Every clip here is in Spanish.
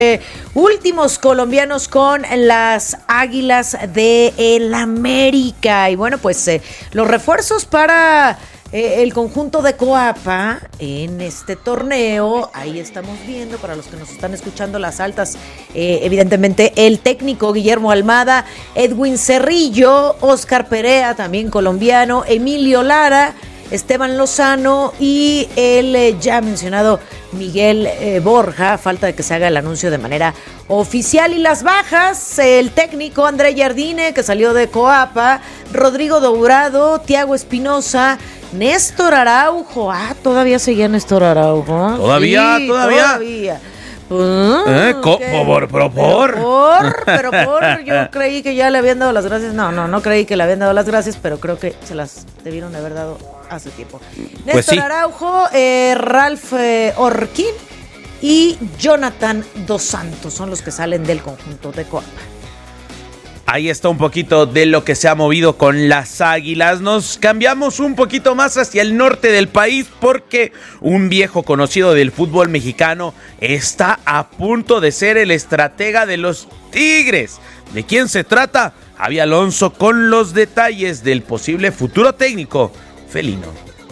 Últimos colombianos con las Águilas de el América. Y bueno, pues los refuerzos para el conjunto de Coapa en este torneo, ahí estamos viendo, para los que nos están escuchando, las altas, evidentemente el técnico Guillermo Almada, Edwin Cerrillo, Oscar Perea, también colombiano, Emilio Lara, Esteban Lozano y el ya mencionado Miguel Borja. Falta de que se haga el anuncio de manera oficial. Y las bajas, el técnico André Jardine, que salió de Coapa, Rodrigo Dourado, Thiago Espinosa, Néstor Araujo. Todavía seguía Néstor Araujo. Todavía. Yo creí que ya le habían dado las gracias. No creí que le habían dado las gracias, pero creo que se las debieron de haber dado hace tiempo. Néstor Pues sí. Araujo, Ralph Orquín y Jonathan Dos Santos son los que salen del conjunto de Coapa. Ahí está un poquito de lo que se ha movido con las Águilas. Nos cambiamos un poquito más hacia el norte del país porque un viejo conocido del fútbol mexicano está a punto de ser el estratega de los Tigres. ¿De quién se trata? Javi Alonso con los detalles del posible futuro técnico felino.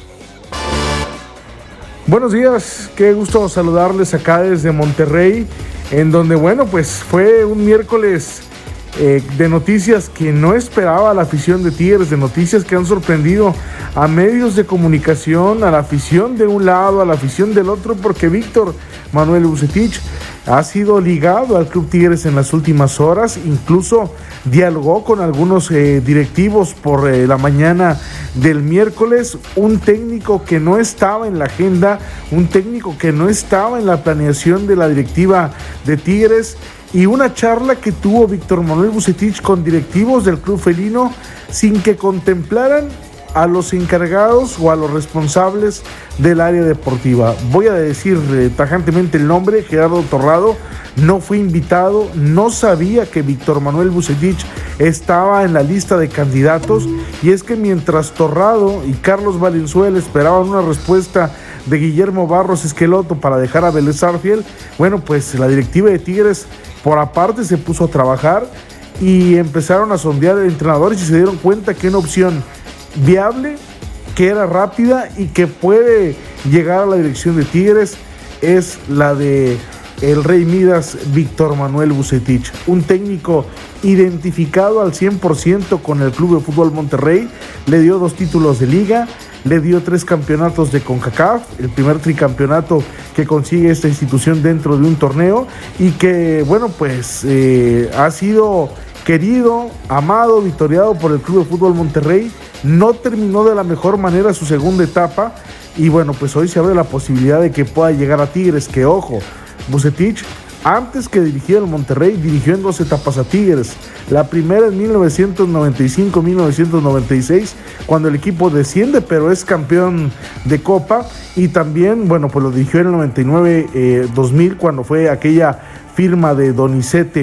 Buenos días, qué gusto saludarles acá desde Monterrey, en donde, bueno, pues fue un miércoles de noticias que no esperaba la afición de Tigres, de noticias que han sorprendido a medios de comunicación, a la afición de un lado, a la afición del otro, porque Víctor Manuel Vucetich ha sido ligado al Club Tigres en las últimas horas, incluso dialogó con algunos directivos por la mañana del miércoles, un técnico que no estaba en la agenda, un técnico que no estaba en la planeación de la directiva de Tigres, y una charla que tuvo Víctor Manuel Vucetich con directivos del club felino sin que contemplaran a los encargados o a los responsables del área deportiva. Voy a decir tajantemente el nombre: Gerardo Torrado no fue invitado, no sabía que Víctor Manuel Vucetich estaba en la lista de candidatos, y es que mientras Torrado y Carlos Valenzuela esperaban una respuesta de Guillermo Barros Esqueloto para dejar a Vélez Sarsfield, bueno, pues la directiva de Tigres por aparte se puso a trabajar y empezaron a sondear entrenadores y se dieron cuenta que una opción viable, que era rápida y que puede llegar a la dirección de Tigres es la de el Rey Midas, Víctor Manuel Vucetich, un técnico identificado al 100% con el Club de Fútbol Monterrey. Le dio 2 títulos de liga, le dio 3 campeonatos de CONCACAF, el primer tricampeonato que consigue esta institución dentro de un torneo, y que, bueno, pues ha sido querido, amado, victoriado por el Club de Fútbol Monterrey. No terminó de la mejor manera su segunda etapa, y bueno, pues hoy se abre la posibilidad de que pueda llegar a Tigres, que ojo, Vucetich, antes que dirigir al Monterrey, dirigió en 2 etapas a Tigres. La primera en 1995-1996, cuando el equipo desciende, pero es campeón de Copa. Y también, bueno, pues lo dirigió en el 99-2000, cuando fue aquella firma de Donizete.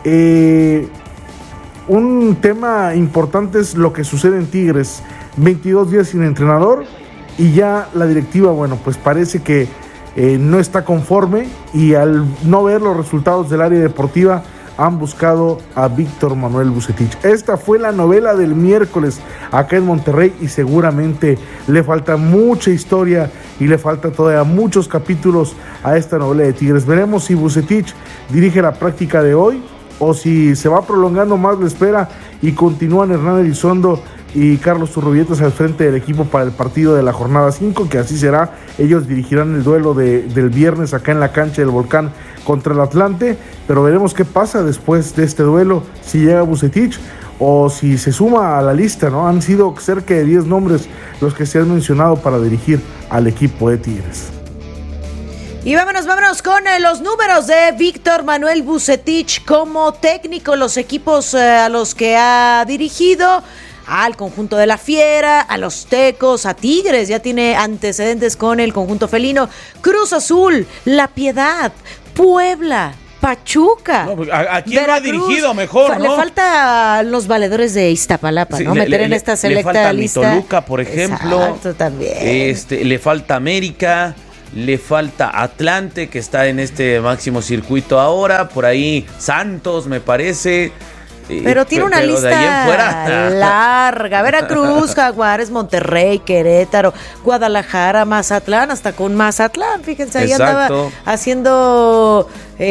Un tema importante es lo que sucede en Tigres. 22 días sin entrenador y ya la directiva, bueno, pues parece que no está conforme, y al no ver los resultados del área deportiva han buscado a Víctor Manuel Vucetich. Esta fue la novela del miércoles acá en Monterrey, y seguramente le falta mucha historia y le falta todavía muchos capítulos a esta novela de Tigres. Veremos si Vucetich dirige la práctica de hoy o si se va prolongando más la espera y continúan Hernán Elizondo y Carlos Turrubietas al frente del equipo para el partido de la jornada 5, que así será. Ellos dirigirán el duelo del viernes acá en la cancha del Volcán contra el Atlante, pero veremos qué pasa después de este duelo, si llega Vucetich o si se suma a la lista, ¿no? Han sido cerca de 10 nombres los que se han mencionado para dirigir al equipo de Tigres. Y vámonos con los números de Víctor Manuel Vucetich como técnico, los equipos a los que ha dirigido: al conjunto de la Fiera, a los Tecos, a Tigres, ya tiene antecedentes con el conjunto felino, Cruz Azul, La Piedad, Puebla, Pachuca. No, ¿a quién Veracruz, lo ha dirigido mejor, no? Le falta los valedores de Iztapalapa, sí, ¿no? Meter en esta selecta le falta lista. Mi Toluca, por ejemplo. Exacto, también. Le falta América. le falta Atlante, que está en este máximo circuito ahora, por ahí Santos, me parece. Pero tiene una lista larga. Veracruz, Jaguares, Monterrey, Querétaro, Guadalajara, Mazatlán, hasta con Mazatlán, fíjense, ahí andaba haciendo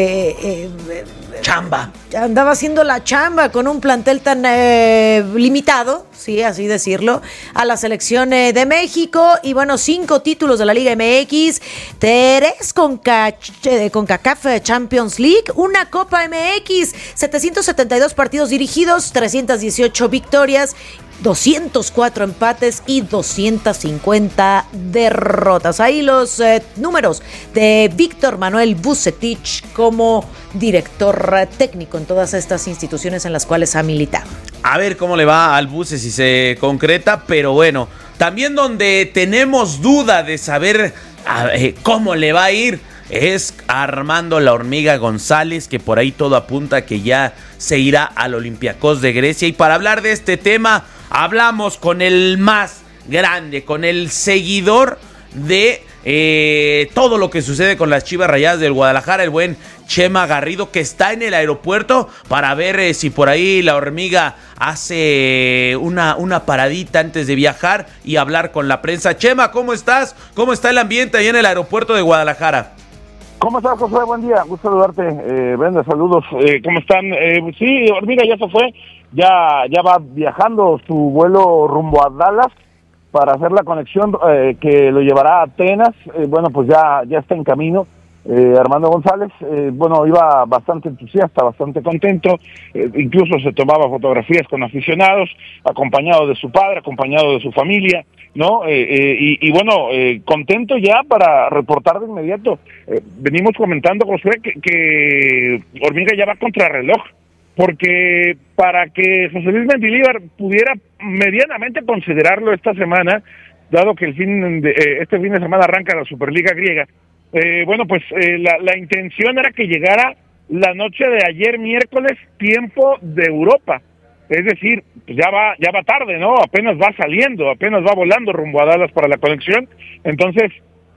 chamba. Andaba haciendo la chamba con un plantel tan limitado, sí, así decirlo, a la selección de México. Y bueno, 5 títulos de la Liga MX, 3 con CONCACAF Champions League, una Copa MX, 772 partidos dirigidos, 318 victorias, 204 empates y 250 derrotas. Ahí los números de Víctor Manuel Vucetich como director técnico en todas estas instituciones en las cuales ha militado. A ver cómo le va al Buce si se concreta, pero bueno, también donde tenemos duda de saber cómo le va a ir es Armando La Hormiga González, que por ahí todo apunta que ya se irá al Olympiacos de Grecia. Y para hablar de este tema, hablamos con el más grande, con el seguidor de todo lo que sucede con las Chivas Rayadas del Guadalajara, el buen Chema Garrido, que está en el aeropuerto para ver si por ahí La Hormiga hace una paradita antes de viajar y hablar con la prensa. Chema, ¿cómo estás? ¿Cómo está el ambiente ahí en el aeropuerto de Guadalajara? ¿Cómo estás, José? Buen día, gusto saludarte. Brenda, saludos. ¿Cómo están? Sí, Hormiga ya se fue, ya va viajando su vuelo rumbo a Dallas para hacer la conexión que lo llevará a Atenas. Bueno, pues ya está en camino. Armando González, bueno, iba bastante entusiasta, bastante contento, incluso se tomaba fotografías con aficionados, acompañado de su padre, acompañado de su familia, ¿no? Y bueno, contento ya para reportar de inmediato. Venimos comentando, Josué, que Hormiga ya va contrarreloj, porque para que José Luis Mendilibar pudiera medianamente considerarlo esta semana, dado que este fin de semana arranca la Superliga griega, bueno, pues la intención era que llegara la noche de ayer miércoles, tiempo de Europa. Es decir, pues ya va tarde, ¿no? Apenas va saliendo, apenas va volando rumbo a Dallas para la conexión. Entonces,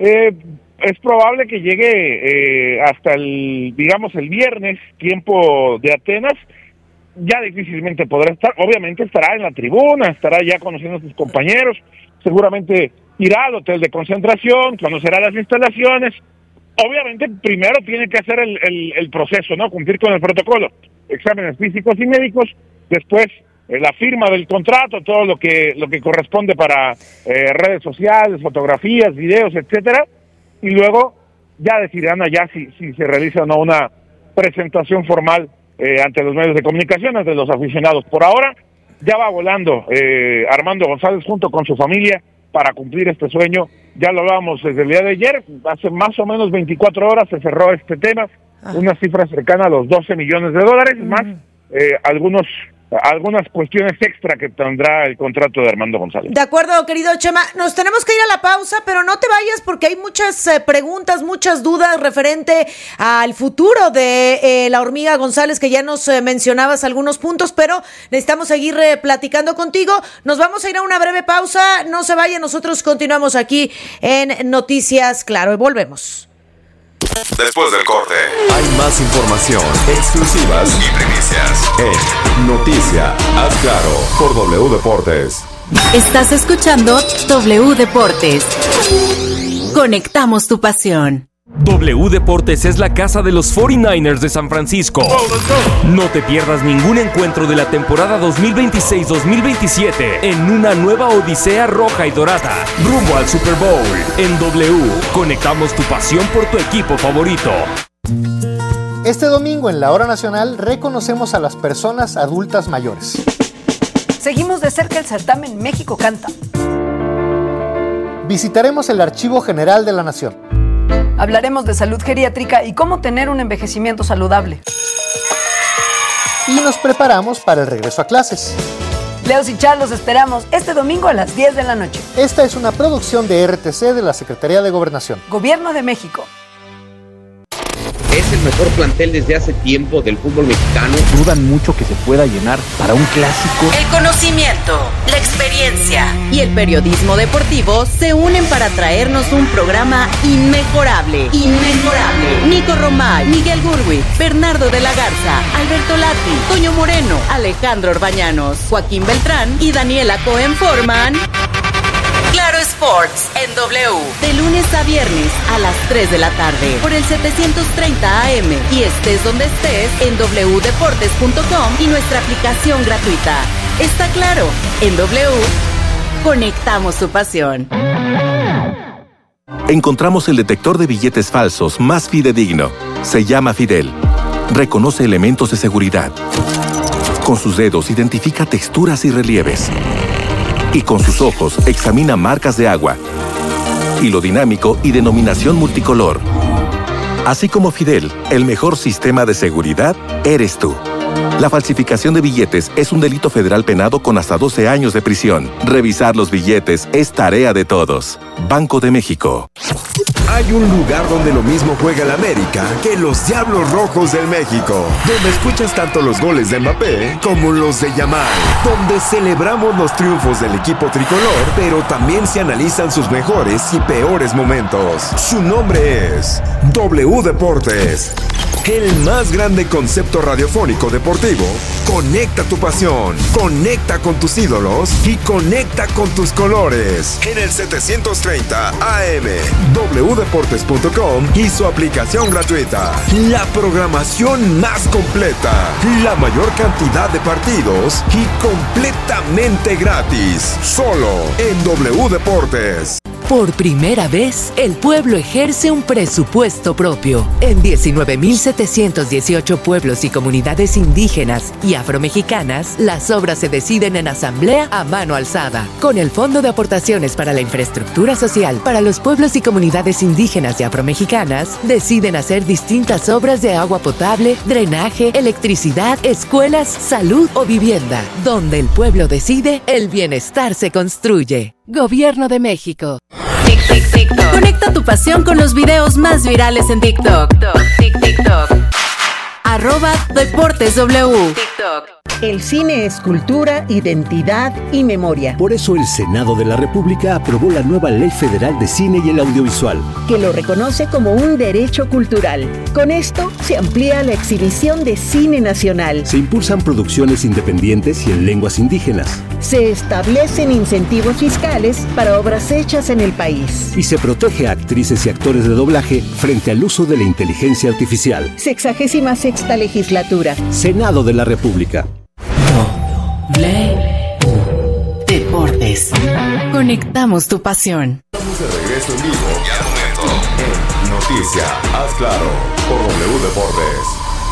es probable que llegue hasta el viernes, tiempo de Atenas. Ya difícilmente podrá estar, obviamente estará en la tribuna, estará ya conociendo a sus compañeros, seguramente irá al hotel de concentración, conocerá las instalaciones. Obviamente primero tiene que hacer el proceso, ¿no? Cumplir con el protocolo, exámenes físicos y médicos, después la firma del contrato, todo lo que corresponde para redes sociales, fotografías, videos, etcétera, y luego ya decidirán allá si se realiza o no una presentación formal ante los medios de comunicación, ante los aficionados. Por ahora ya va volando Armando González junto con su familia para cumplir este sueño. Ya lo hablábamos desde el día de ayer, hace más o menos 24 horas se cerró este tema, una cifra cercana a los $12 millones, más algunas cuestiones extra que tendrá el contrato de Armando González. De acuerdo, querido Chema, nos tenemos que ir a la pausa, pero no te vayas porque hay muchas preguntas, muchas dudas referente al futuro de La Hormiga González, que ya nos mencionabas algunos puntos, pero necesitamos seguir platicando contigo. Nos vamos a ir a una breve pausa, no se vayan, nosotros continuamos aquí en Noticias Claro y volvemos. Después del corte, hay más información, exclusivas y primicias en Noticias Claro por W Deportes. Estás escuchando W Deportes. Conectamos tu pasión. W Deportes es la casa de los 49ers de San Francisco. No te pierdas ningún encuentro de la temporada 2026-2027 en una nueva odisea roja y dorada, rumbo al Super Bowl. En W, conectamos tu pasión por tu equipo favorito. Este domingo en la Hora Nacional reconocemos a las personas adultas mayores. Seguimos de cerca el certamen México Canta. Visitaremos el Archivo General de la Nación. Hablaremos de salud geriátrica y cómo tener un envejecimiento saludable. Y nos preparamos para el regreso a clases. Leos y Charlos los esperamos este domingo a las 10 de la noche. Esta es una producción de RTC de la Secretaría de Gobernación. Gobierno de México. Es el mejor plantel desde hace tiempo del fútbol mexicano. Dudan mucho que se pueda llenar para un clásico. El conocimiento, la experiencia y el periodismo deportivo se unen para traernos un programa inmejorable. Nico Romay, Miguel Gurwitz, Bernardo de la Garza, Alberto Lati, Toño Moreno, Alejandro Orbañanos, Joaquín Beltrán y Daniela Cohen forman Claro Sports en W, de lunes a viernes a las 3 de la tarde por el 730 AM y estés donde estés en wdeportes.com y nuestra aplicación gratuita. Está claro, en W conectamos tu pasión. Encontramos el detector de billetes falsos más fidedigno. Se llama Fidel. Reconoce elementos de seguridad. Con sus dedos identifica texturas y relieves. Y con sus ojos examina marcas de agua, hilo dinámico y denominación multicolor. Así como Fidel, el mejor sistema de seguridad eres tú. La falsificación de billetes es un delito federal penado con hasta 12 años de prisión. Revisar los billetes es tarea de todos. Banco de México. Hay un lugar donde lo mismo juega el América que los Diablos Rojos del México, donde escuchas tanto los goles de Mbappé como los de Yamal, donde celebramos los triunfos del equipo tricolor, pero también se analizan sus mejores y peores momentos. Su nombre es W Deportes. El más grande concepto radiofónico deportivo. Conecta tu pasión, conecta con tus ídolos y conecta con tus colores. En el 730 AM, wdeportes.com y su aplicación gratuita. La programación más completa, la mayor cantidad de partidos y completamente gratis. Solo en W Deportes. Por primera vez, el pueblo ejerce un presupuesto propio. En 19.718 pueblos y comunidades indígenas y afromexicanas, las obras se deciden en asamblea a mano alzada. Con el Fondo de Aportaciones para la Infraestructura Social para los pueblos y comunidades indígenas y afromexicanas, deciden hacer distintas obras de agua potable, drenaje, electricidad, escuelas, salud o vivienda. Donde el pueblo decide, el bienestar se construye. Gobierno de México. TikTok. Conecta tu pasión con los videos más virales en TikTok. TikTok. @DeportesW. TikTok. El cine es cultura, identidad y memoria. Por eso el Senado de la República aprobó la nueva Ley Federal de Cine y el Audiovisual, que lo reconoce como un derecho cultural. Con esto se amplía la exhibición de cine nacional. Se impulsan producciones independientes y en lenguas indígenas. Se establecen incentivos fiscales para obras hechas en el país. Y se protege a actrices y actores de doblaje frente al uso de la inteligencia artificial. 66ª Legislatura. Senado de la República. Deportes. Conectamos tu pasión. Estamos de regreso en vivo y al momento en Noticia, haz claro, por W Deportes.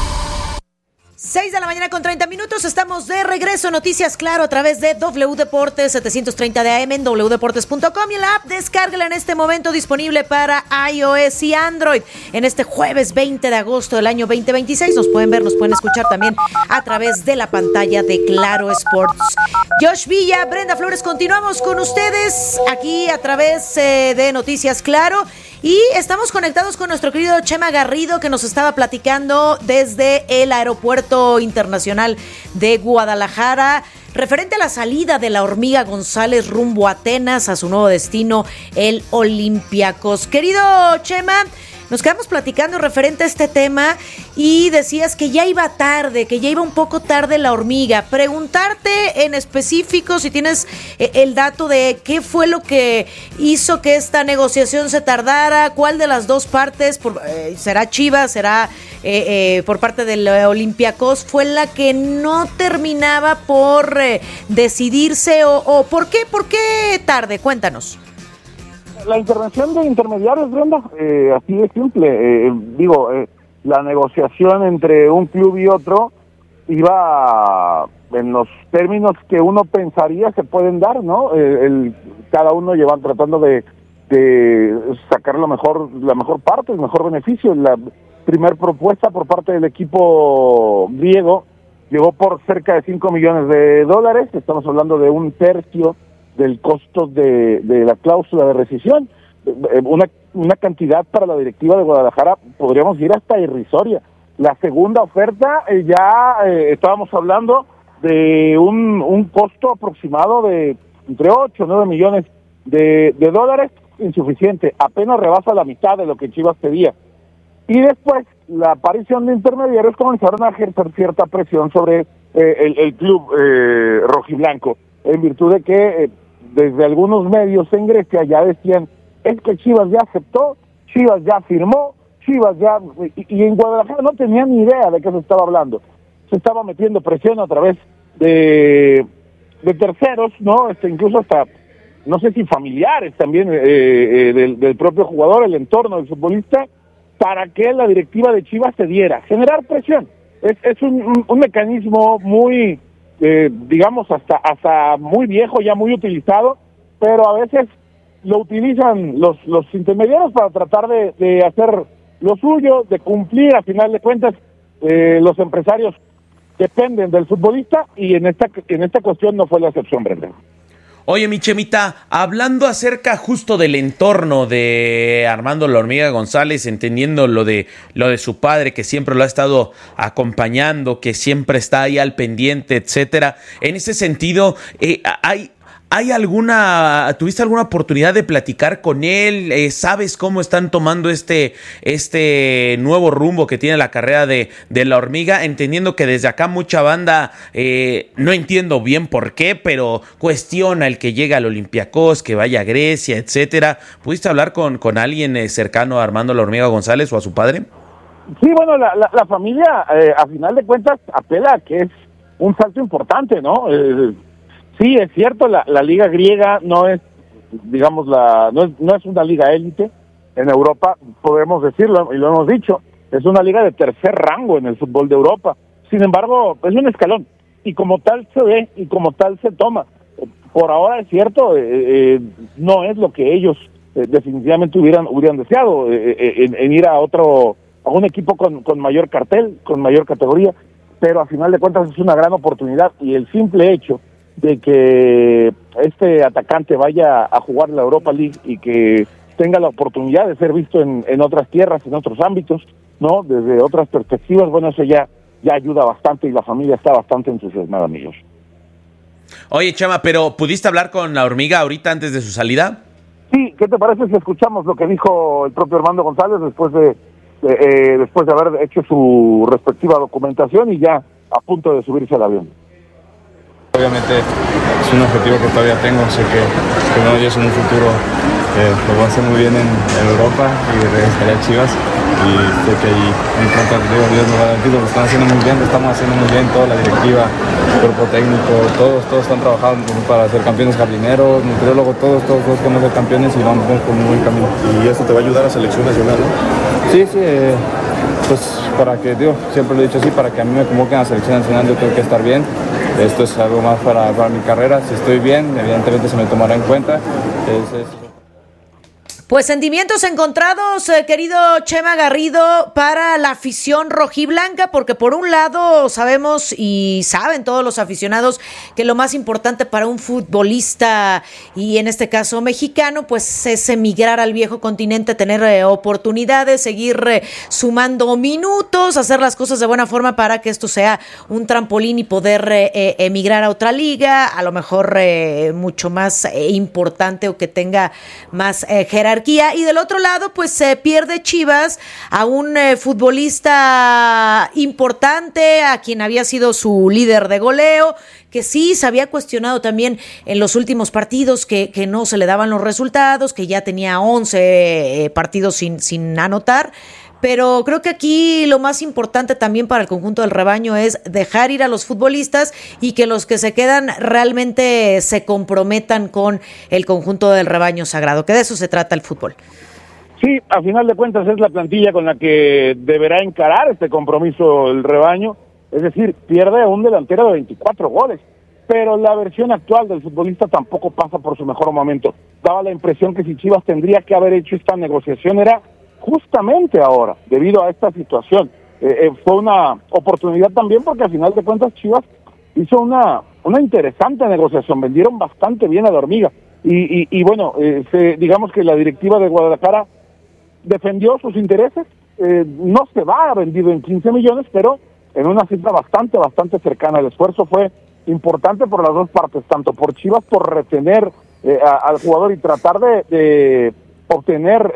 6 de la mañana con 30 minutos, estamos de regreso. Noticias Claro a través de W Deportes 730 de AM en wdeportes.com y en la app descárgala en este momento, disponible para iOS y Android. En este jueves 20 de agosto del año 2026 nos pueden ver, nos pueden escuchar también a través de la pantalla de Claro Sports. Josh Villa, Brenda Flores, continuamos con ustedes aquí a través de Noticias Claro. Y estamos conectados con nuestro querido Chema Garrido, que nos estaba platicando desde el Aeropuerto Internacional de Guadalajara, referente a la salida de la Hormiga González rumbo a Atenas, a su nuevo destino, el Olympiacos. Querido Chema, nos quedamos platicando referente a este tema y decías que ya iba tarde, que ya iba un poco tarde la Hormiga. Preguntarte en específico si tienes el dato de qué fue lo que hizo que esta negociación se tardara, cuál de las dos partes, será Chivas, será por parte del Olympiacos, fue la que no terminaba por decidirse o ¿por qué tarde? Cuéntanos. La intervención de intermediarios, Brenda, así de simple. La negociación entre un club y otro iba en los términos que uno pensaría se pueden dar, ¿no? Cada uno llevan tratando de sacar la mejor parte, el mejor beneficio. La primer propuesta por parte del equipo griego llegó por cerca de $5 millones. Estamos hablando de un tercio del costo de la cláusula de rescisión, una una cantidad para la directiva de Guadalajara, podríamos ir hasta irrisoria. La segunda oferta, estábamos hablando de un costo aproximado de entre 8 o 9 millones de dólares, insuficiente, apenas rebasa la mitad de lo que Chivas pedía. Y después, la aparición de intermediarios comenzaron a ejercer cierta presión sobre el club rojiblanco, en virtud de que desde algunos medios en Grecia ya decían, es que Chivas ya aceptó, Chivas ya firmó, Chivas ya... Y en Guadalajara no tenían ni idea de qué se estaba hablando. Se estaba metiendo presión a través de terceros, ¿no? Incluso hasta, no sé si familiares también del propio jugador, el entorno del futbolista, para que la directiva de Chivas se diera, generar presión. Es un mecanismo muy, digamos, hasta muy viejo, ya muy utilizado, pero a veces lo utilizan los intermediarios para tratar de hacer lo suyo, de cumplir. A final de cuentas, los empresarios dependen del futbolista y en esta cuestión no fue la excepción, Brenda. Oye, mi Chemita, hablando acerca justo del entorno de Armando La Hormiga González, entendiendo lo de su padre, que siempre lo ha estado acompañando, que siempre está ahí al pendiente, etcétera. En ese sentido, ¿tuviste alguna oportunidad de platicar con él? ¿Sabes cómo están tomando este nuevo rumbo que tiene la carrera de La Hormiga? Entendiendo que desde acá mucha banda, no entiendo bien por qué, pero cuestiona el que llegue al Olympiacos, que vaya a Grecia, etcétera. ¿Pudiste hablar con alguien cercano a Armando La Hormiga González o a su padre? Sí, bueno, la familia, a final de cuentas, apela a que es un salto importante, ¿no? Sí, es cierto, la liga griega no es, digamos, no es una liga élite en Europa, podemos decirlo, y lo hemos dicho, es una liga de tercer rango en el fútbol de Europa. Sin embargo, es un escalón, y como tal se ve, y como tal se toma. Por ahora es cierto, no es lo que ellos definitivamente hubieran deseado, en ir a un equipo con mayor cartel, con mayor categoría, pero a final de cuentas es una gran oportunidad, y el simple hecho de que este atacante vaya a jugar la Europa League y que tenga la oportunidad de ser visto en otras tierras, en otros ámbitos, ¿no? Desde otras perspectivas, bueno, eso ya ayuda bastante y la familia está bastante entusiasmada, amigos. Oye, Chema, ¿pero pudiste hablar con La Hormiga ahorita antes de su salida? Sí, ¿qué te parece si escuchamos lo que dijo el propio Armando González después de haber hecho su respectiva documentación y ya a punto de subirse al avión? Obviamente es un objetivo que todavía tengo, sé que no, yo en un futuro lo voy a hacer muy bien en Europa y regresaré a Chivas y sé que ahí muy pronto, Dios nos va a decir, lo están haciendo muy bien, lo estamos haciendo muy bien, toda la directiva, el cuerpo técnico, todos están trabajando para ser campeones jardineros, nutriólogos, todos queremos ser campeones y vamos por un buen camino. ¿Y esto te va a ayudar a selección nacional, no? Sí, pues para que, siempre lo he dicho así, para que a mí me convoquen a la selección nacional yo tengo que estar bien. Esto es algo más para mi carrera. Si estoy bien, evidentemente se me tomará en cuenta. Pues sentimientos encontrados, querido Chema Garrido, para la afición rojiblanca, porque por un lado sabemos y saben todos los aficionados que lo más importante para un futbolista, y en este caso mexicano, pues es emigrar al viejo continente, tener oportunidades, seguir sumando minutos, hacer las cosas de buena forma para que esto sea un trampolín y poder emigrar a otra liga, a lo mejor mucho más importante o que tenga más jerarquía. Y del otro lado, pues se pierde Chivas a un futbolista importante, a quien había sido su líder de goleo, que sí se había cuestionado también en los últimos partidos que no se le daban los resultados, que ya tenía 11 partidos sin anotar. Pero creo que aquí lo más importante también para el conjunto del rebaño es dejar ir a los futbolistas y que los que se quedan realmente se comprometan con el conjunto del rebaño sagrado, que de eso se trata el fútbol. Sí, a final de cuentas es la plantilla con la que deberá encarar este compromiso el rebaño, es decir, pierde a un delantero de 24 goles, pero la versión actual del futbolista tampoco pasa por su mejor momento. Daba la impresión que si Chivas tendría que haber hecho esta negociación era justamente ahora, debido a esta situación. Fue una oportunidad también porque al final de cuentas Chivas hizo una interesante negociación, vendieron bastante bien a La Hormiga y bueno, digamos que la directiva de Guadalajara defendió sus intereses, no se va vendido en 15 millones, pero en una cifra bastante cercana. El esfuerzo fue importante por las dos partes, tanto por Chivas por retener al jugador y tratar de obtener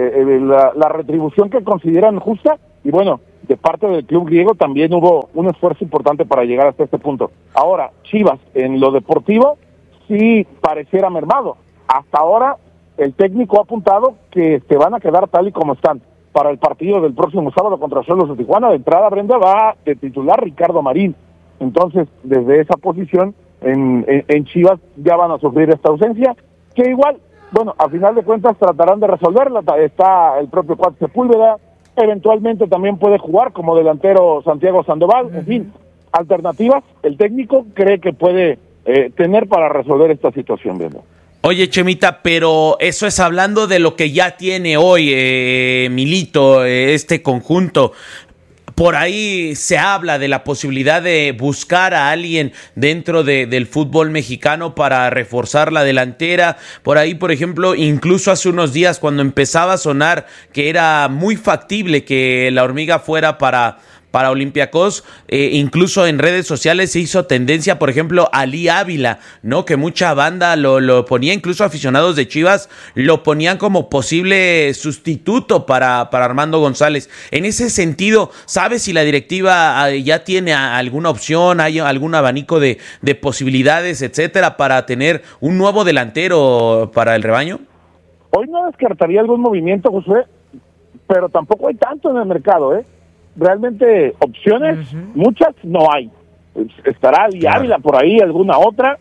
la retribución que consideran justa, y bueno, de parte del club griego también hubo un esfuerzo importante para llegar hasta este punto. Ahora, Chivas en lo deportivo sí pareciera mermado. Hasta ahora el técnico ha apuntado que se van a quedar tal y como están. Para el partido del próximo sábado contra Xolos de Tijuana, de entrada, Brenda, va de titular Ricardo Marín. Entonces, desde esa posición, en Chivas ya van a sufrir esta ausencia, que igual, bueno, a final de cuentas tratarán de resolverla. Está el propio Cuat Sepúlveda, eventualmente también puede jugar como delantero Santiago Sandoval, en fin, alternativas, el técnico cree que puede tener para resolver esta situación, Brenda. Oye, Chemita, pero eso es hablando de lo que ya tiene hoy Milito, este conjunto. Por ahí se habla de la posibilidad de buscar a alguien dentro del fútbol mexicano para reforzar la delantera. Por ahí, por ejemplo, incluso hace unos días cuando empezaba a sonar que era muy factible que la Hormiga fuera para Olympiacos, incluso en redes sociales se hizo tendencia, por ejemplo, Ali Ávila, ¿no? Que mucha banda lo ponía, incluso aficionados de Chivas lo ponían como posible sustituto para Armando González. En ese sentido, ¿sabes si la directiva ya tiene alguna opción, hay algún abanico de posibilidades, etcétera, para tener un nuevo delantero para el rebaño? Hoy no descartaría algún movimiento, Josué, pero tampoco hay tanto en el mercado, Realmente opciones, muchas no hay. Estará Ali Ávila por ahí, alguna otra,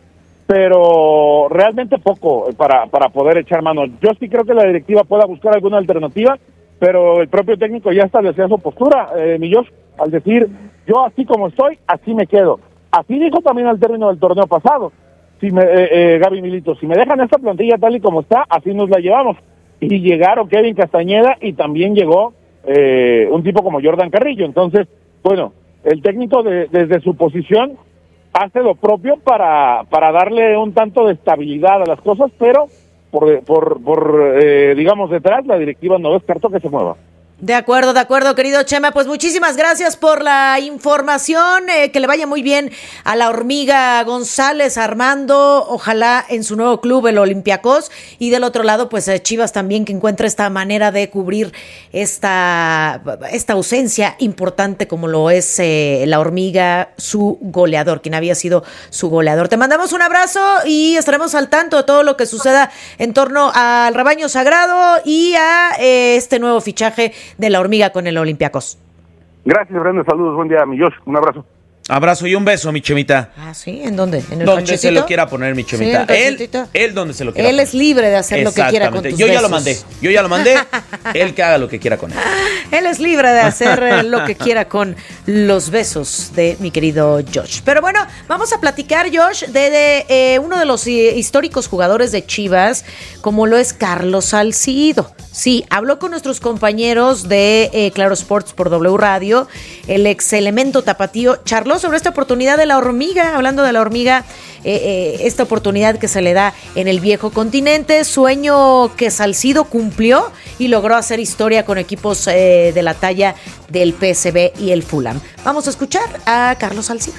pero realmente poco para poder echar mano. Yo sí creo que la directiva pueda buscar alguna alternativa, pero el propio técnico ya establecía su postura, mi Josh, al decir, yo así como estoy, así me quedo. Así dijo también al término del torneo pasado, Gaby Milito, si me dejan esta plantilla tal y como está, así nos la llevamos. Y llegaron Kevin Castañeda y también llegó un tipo como Jordan Carrillo. Entonces, bueno, el técnico desde su posición hace lo propio para darle un tanto de estabilidad a las cosas, pero por digamos detrás la directiva no descartó que se mueva. De acuerdo, querido Chema. Pues muchísimas gracias por la información. Que le vaya muy bien a la Hormiga González, Armando. Ojalá en su nuevo club, el Olympiacos. Y del otro lado, pues Chivas también, que encuentre esta manera de cubrir esta ausencia importante como lo es la Hormiga, su goleador, quien había sido su goleador. Te mandamos un abrazo y estaremos al tanto de todo lo que suceda en torno al rebaño sagrado y a este nuevo fichaje de la Hormiga con el Olympiacos. Gracias, Brenda, saludos, buen día, mi Josh, un abrazo. Abrazo y un beso, mi Chemita. Ah, ¿sí? ¿En dónde? ¿En el donde cachetito? se lo quiera poner, mi Chemita. ¿Sí, él donde se lo quiera poner. Él es libre de hacer lo que quiera con tus besos. Yo ya lo mandé. Él que haga lo que quiera con él. Él es libre de hacer lo que quiera con los besos de mi querido Josh. Pero bueno, vamos a platicar, Josh, de uno de los históricos jugadores de Chivas, como lo es Carlos Salcido. Sí, habló con nuestros compañeros de Claro Sports por W Radio, el ex elemento tapatío, charló sobre esta oportunidad de la Hormiga, hablando de la Hormiga, esta oportunidad que se le da en el viejo continente, sueño que Salcido cumplió y logró hacer historia con equipos de la talla del PSV y el Fulham. Vamos a escuchar a Carlos Salcido.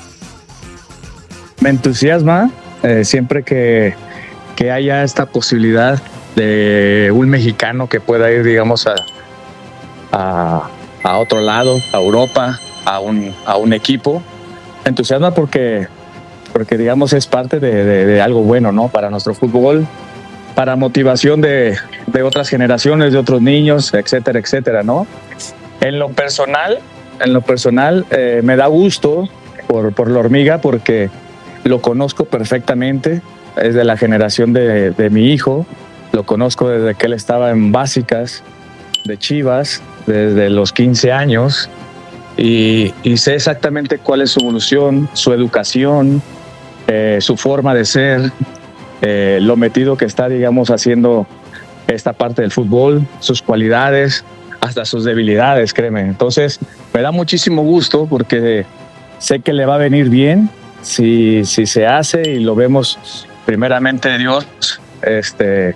Me entusiasma siempre que haya esta posibilidad de un mexicano que pueda ir, digamos, a otro lado, a Europa, a un equipo. Me entusiasma porque digamos es parte de algo bueno, ¿no? Para nuestro fútbol, para motivación de otras generaciones, de otros niños, etcétera, etcétera, ¿no? En lo personal me da gusto por la Hormiga porque lo conozco perfectamente, es de la generación de mi hijo. Lo conozco desde que él estaba en básicas de Chivas, desde los 15 años, y sé exactamente cuál es su evolución, su educación, su forma de ser, lo metido que está, digamos, haciendo esta parte del fútbol, sus cualidades, hasta sus debilidades, créeme. Entonces, me da muchísimo gusto porque sé que le va a venir bien si se hace y lo vemos primeramente Dios,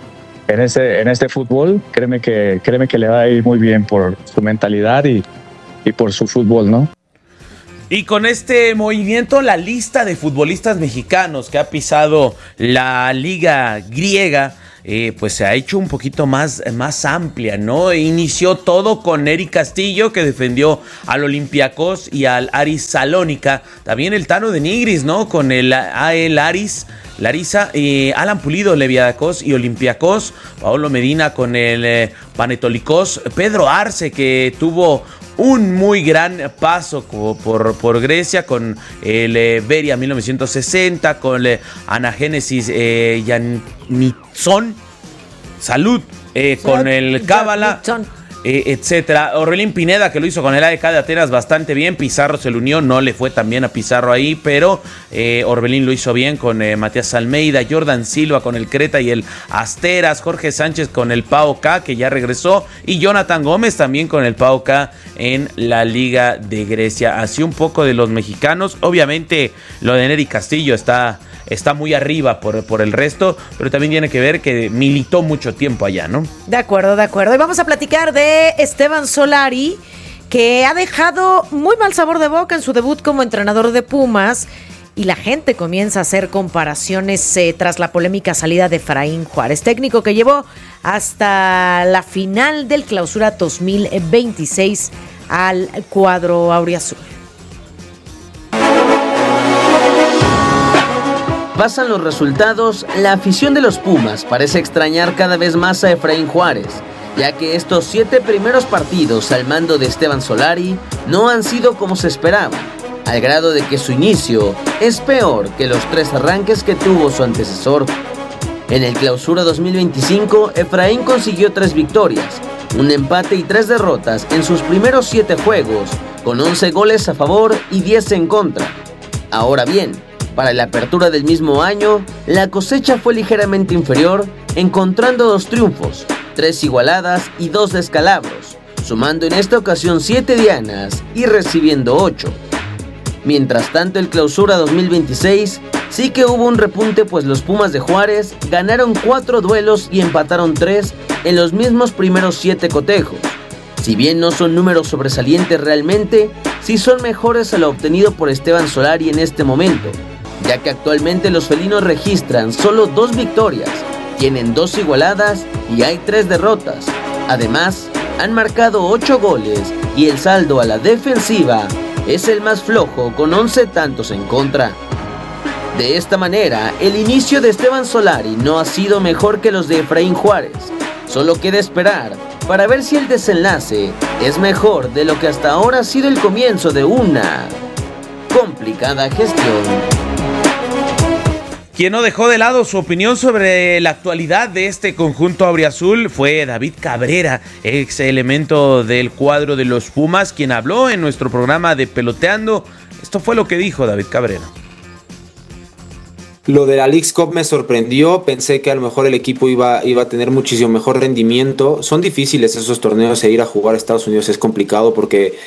en este fútbol, créeme que le va a ir muy bien por su mentalidad y por su fútbol, ¿no? Y con este movimiento, la lista de futbolistas mexicanos que ha pisado la liga griega, pues se ha hecho un poquito más amplia, ¿no? Inició todo con Eric Castillo, que defendió al Olympiacos y al Aris Salónica. También el Tano de Nigris, ¿no? Con el Aris Larissa, Alan Pulido, Leviadacos y Olympiacos. Paulo Medina con el Panetolikos. Pedro Arce, que tuvo un muy gran paso por Grecia con el Beria 1960, con el Anagénesis Yanitsson, Salud, con el Cábala, etcétera. Orbelín Pineda, que lo hizo con el AEK de Atenas bastante bien. Pizarro se le unió, no le fue tan bien a Pizarro ahí, pero Orbelín lo hizo bien con Matías Almeida, Jordan Silva con el Creta y el Asteras, Jorge Sánchez con el PAOK, que ya regresó, y Jonathan Gómez también con el PAOK en la Liga de Grecia. Así un poco de los mexicanos. Obviamente lo de Nery Castillo está muy arriba por el resto, pero también tiene que ver que militó mucho tiempo allá, ¿no? De acuerdo. Y vamos a platicar de Esteban Solari, que ha dejado muy mal sabor de boca en su debut como entrenador de Pumas, y la gente comienza a hacer comparaciones tras la polémica salida de Efraín Juárez, técnico que llevó hasta la final del Clausura 2026 al cuadro auriazul. Pasan los resultados, la afición de los Pumas parece extrañar cada vez más a Efraín Juárez, ya que estos 7 primeros partidos al mando de Esteban Solari no han sido como se esperaba, al grado de que su inicio es peor que los 3 arranques que tuvo su antecesor. En el Clausura 2025, Efraín consiguió 3 victorias, un empate y 3 derrotas en sus primeros 7 juegos, con 11 goles a favor y 10 en contra. Ahora bien, para la apertura del mismo año, la cosecha fue ligeramente inferior, encontrando 2 triunfos, 3 igualadas y 2 descalabros, sumando en esta ocasión 7 dianas y recibiendo 8. Mientras tanto, el Clausura 2026 sí que hubo un repunte, pues los Pumas de Juárez ganaron 4 duelos y empataron 3 en los mismos primeros 7 cotejos. Si bien no son números sobresalientes realmente, sí son mejores a lo obtenido por Esteban Solari en este momento, ya que actualmente los felinos registran solo 2 victorias, tienen 2 igualadas y hay 3 derrotas. Además, han marcado 8 goles y el saldo a la defensiva es el más flojo, con 11 tantos en contra. De esta manera, el inicio de Esteban Solari no ha sido mejor que los de Efraín Juárez. Solo queda esperar para ver si el desenlace es mejor de lo que hasta ahora ha sido el comienzo de una complicada gestión. Quien no dejó de lado su opinión sobre la actualidad de este conjunto auriazul fue David Cabrera, ex elemento del cuadro de los Pumas, quien habló en nuestro programa de Peloteando. Esto fue lo que dijo David Cabrera. Lo de la Leagues Cup me sorprendió, pensé que a lo mejor el equipo iba a tener muchísimo mejor rendimiento. Son difíciles esos torneos, ir a jugar a Estados Unidos es complicado porque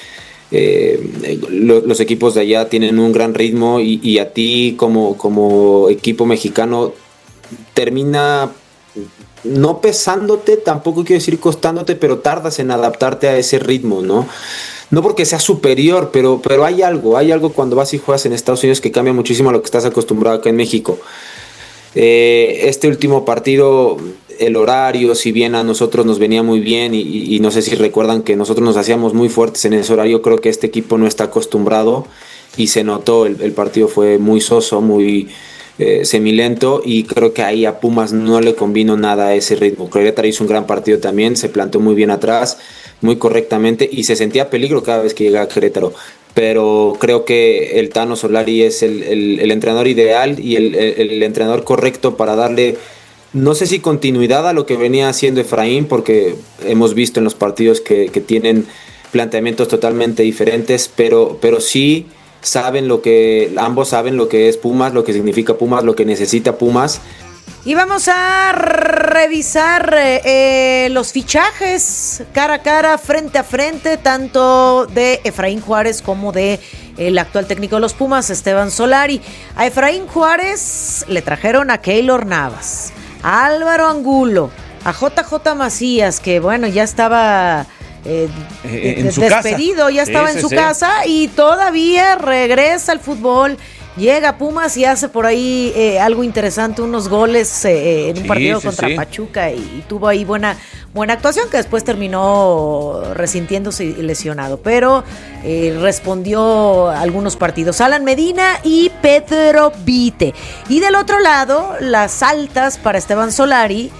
los equipos de allá tienen un gran ritmo y a ti como equipo mexicano termina no pesándote, tampoco quiero decir costándote, pero tardas en adaptarte a ese ritmo, ¿no? No porque sea superior, pero hay algo cuando vas y juegas en Estados Unidos que cambia muchísimo a lo que estás acostumbrado acá en México. Este último partido, el horario, si bien a nosotros nos venía muy bien y no sé si recuerdan que nosotros nos hacíamos muy fuertes en ese horario, creo que este equipo no está acostumbrado y se notó, el partido fue muy soso, muy semilento, y creo que ahí a Pumas no le convino nada a ese ritmo. Querétaro hizo un gran partido también, se planteó muy bien atrás, muy correctamente, y se sentía peligro cada vez que llegaba a Querétaro. Pero creo que el Tano Solari es el entrenador ideal y el entrenador correcto para darle, no sé si continuidad a lo que venía haciendo Efraín, porque hemos visto en los partidos que tienen planteamientos totalmente diferentes, pero sí ambos saben lo que es Pumas, lo que significa Pumas, lo que necesita Pumas. Y vamos a revisar los fichajes cara a cara, frente a frente, tanto de Efraín Juárez como de el actual técnico de los Pumas, Esteban Solari. A Efraín Juárez le trajeron a Keylor Navas, a Álvaro Angulo, a JJ Macías, que bueno, ya estaba en su despedido, casa. ya estaba en su casa y todavía regresa al fútbol. Llega Pumas y hace por ahí algo interesante, unos goles en un partido contra Pachuca y tuvo ahí buena actuación, que después terminó resintiéndose y lesionado, pero respondió algunos partidos. Alan Medina y Pedro Vite. Y del otro lado, las altas para Esteban Solari,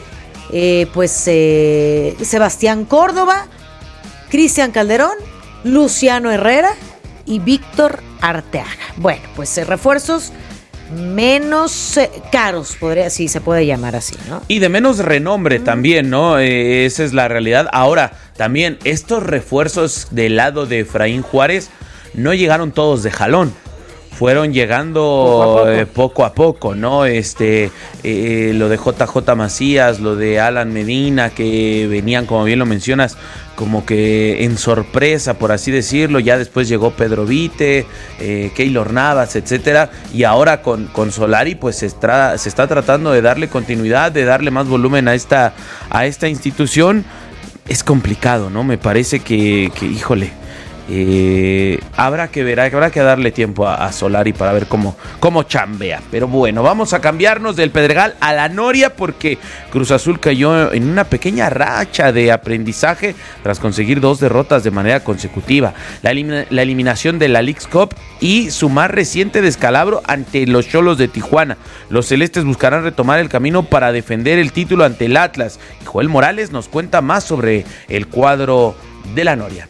Sebastián Córdoba, Cristian Calderón, Luciano Herrera y Víctor Arteaga. Bueno, pues refuerzos menos caros, si se puede llamar así, ¿no? Y de menos renombre también, ¿no? Esa es la realidad. Ahora, también estos refuerzos del lado de Efraín Juárez no llegaron todos de jalón. Fueron llegando poco a poco, ¿no? Lo de JJ Macías, lo de Alan Medina, que venían, como bien lo mencionas, como que en sorpresa, por así decirlo. Ya después llegó Pedro Vite, Keylor Navas, etcétera. Y ahora con Solari, pues se está tratando de darle continuidad, de darle más volumen a esta institución. Es complicado, ¿no? Me parece que híjole. Habrá que darle tiempo a Solari para ver cómo chambea. Pero bueno, vamos a cambiarnos del Pedregal a la Noria, porque Cruz Azul cayó en una pequeña racha de aprendizaje tras conseguir 2 derrotas de manera consecutiva. La eliminación de la Leagues Cup y su más reciente descalabro ante los Xolos de Tijuana. Los celestes buscarán retomar el camino para defender el título ante el Atlas. Y Joel Morales nos cuenta más sobre el cuadro de la Noria.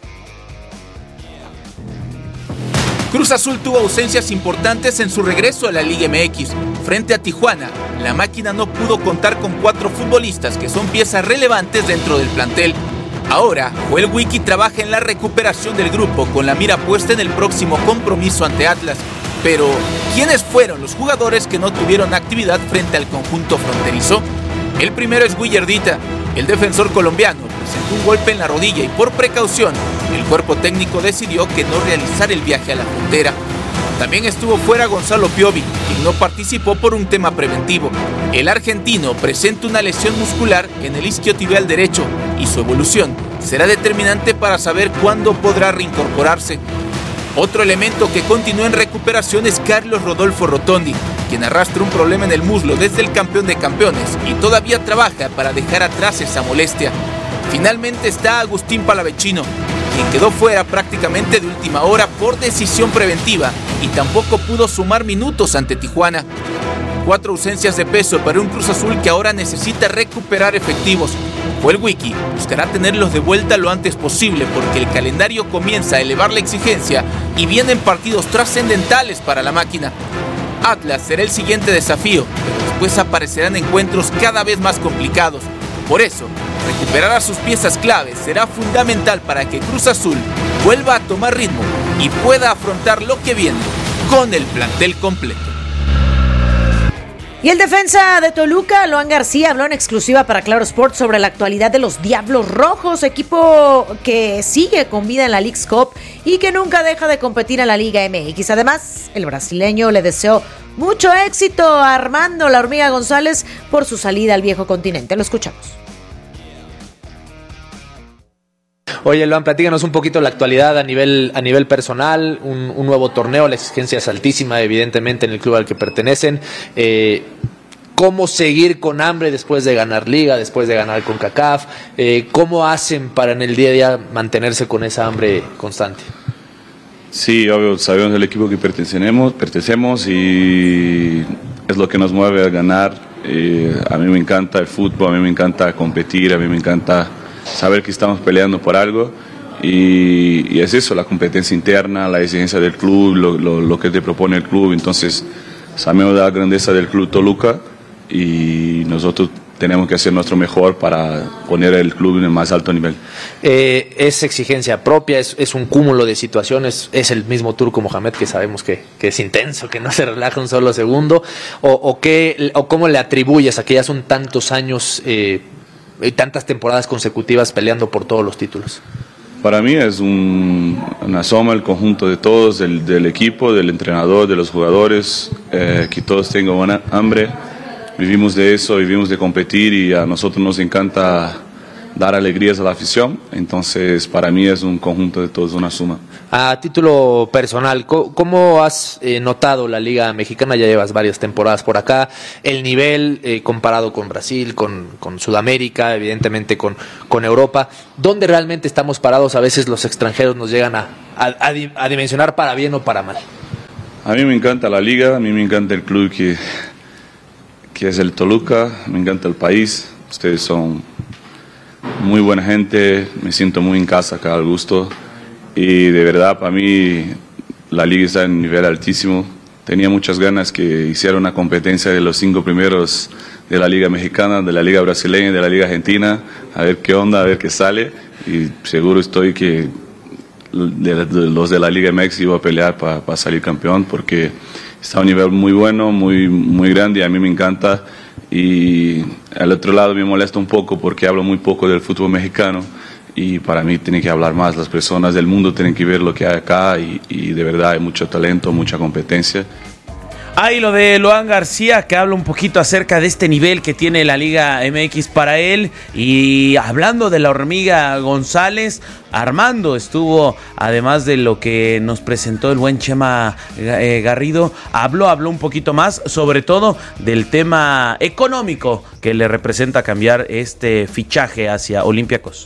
Cruz Azul tuvo ausencias importantes en su regreso a la Liga MX. Frente a Tijuana, la máquina no pudo contar con 4 futbolistas que son piezas relevantes dentro del plantel. Ahora, Joel Wiki trabaja en la recuperación del grupo con la mira puesta en el próximo compromiso ante Atlas. Pero, ¿quiénes fueron los jugadores que no tuvieron actividad frente al conjunto fronterizo? El primero es Guillardita. El defensor colombiano presentó un golpe en la rodilla y por precaución, el cuerpo técnico decidió que no realizar el viaje a la frontera. También estuvo fuera Gonzalo Piovi, quien no participó por un tema preventivo. El argentino presenta una lesión muscular en el isquiotibial derecho y su evolución será determinante para saber cuándo podrá reincorporarse. Otro elemento que continúa en recuperación es Carlos Rodolfo Rotondi, quien arrastra un problema en el muslo desde el campeón de campeones y todavía trabaja para dejar atrás esa molestia. Finalmente está Agustín Palavecino, quien quedó fuera prácticamente de última hora por decisión preventiva y tampoco pudo sumar minutos ante Tijuana. 4 ausencias de peso para un Cruz Azul que ahora necesita recuperar efectivos. Joel Wiki buscará tenerlos de vuelta lo antes posible porque el calendario comienza a elevar la exigencia y vienen partidos trascendentales para la máquina. Atlas será el siguiente desafío, pero después aparecerán encuentros cada vez más complicados. Por eso, recuperar a sus piezas claves será fundamental para que Cruz Azul vuelva a tomar ritmo y pueda afrontar lo que viene con el plantel completo. Y el defensa de Toluca, Loan García, habló en exclusiva para Claro Sports sobre la actualidad de los Diablos Rojos, equipo que sigue con vida en la Leagues Cup y que nunca deja de competir en la Liga MX. Además, el brasileño le deseó mucho éxito a Armando La Hormiga González por su salida al viejo continente. Lo escuchamos. Oye, Loan, platícanos un poquito la actualidad a nivel personal, un nuevo torneo, la exigencia es altísima, evidentemente, en el club al que pertenecen. ¿Cómo seguir con hambre después de ganar Liga, después de ganar CONCACAF? ¿Cómo hacen para en el día a día mantenerse con esa hambre constante? Sí, obvio, sabemos del equipo que pertenecemos y es lo que nos mueve a ganar. A mí me encanta el fútbol, a mí me encanta competir, a mí me encanta saber que estamos peleando por algo y es eso, la competencia interna, la exigencia del club, lo que te propone el club. Entonces sabemos de la grandeza del club Toluca y nosotros tenemos que hacer nuestro mejor para poner el club en el más alto nivel. Es exigencia propia, es un cúmulo de situaciones, es el mismo Turco Mohamed que sabemos que es intenso, que no se relaja un solo segundo, o cómo le atribuyes a que ya son tantos años y tantas temporadas consecutivas peleando por todos los títulos. Para mí es una suma, el conjunto de todos, del equipo, del entrenador, de los jugadores, que todos tengan buena hambre. vivimos de eso, vivimos de competir y a nosotros nos encanta dar alegrías a la afición, entonces para mí es un conjunto de todos, una suma. A título personal, ¿cómo has notado la Liga Mexicana? Ya llevas varias temporadas por acá, el nivel comparado con Brasil, con Sudamérica, evidentemente con Europa, ¿dónde realmente estamos parados? A veces los extranjeros nos llegan a dimensionar para bien o para mal. A mí me encanta la Liga, a mí me encanta el club que es el Toluca, me encanta el país, ustedes son muy buena gente, me siento muy en casa acá al gusto y de verdad para mí la liga está en un nivel altísimo. Tenía muchas ganas que hiciera una competencia de los 5 primeros de la liga mexicana, de la liga brasileña, de la liga argentina, a ver qué onda, a ver qué sale y seguro estoy que los de la Liga MX iba a pelear para salir campeón porque está a un nivel muy bueno, muy grande y a mí me encanta. Y al otro lado me molesta un poco porque hablo muy poco del fútbol mexicano y para mí tienen que hablar más, las personas del mundo tienen que ver lo que hay acá y de verdad hay mucho talento, mucha competencia. Ahí lo de Luan García, que habla un poquito acerca de este nivel que tiene la Liga MX para él. Y hablando de la hormiga González, Armando estuvo, además de lo que nos presentó el buen Chema Garrido, habló un poquito más, sobre todo del tema económico que le representa cambiar este fichaje hacia Olympiacos.